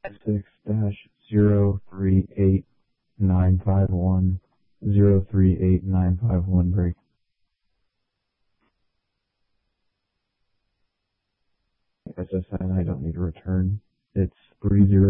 6-038-951-038-951 break. SSN, I don't need to return. It's 30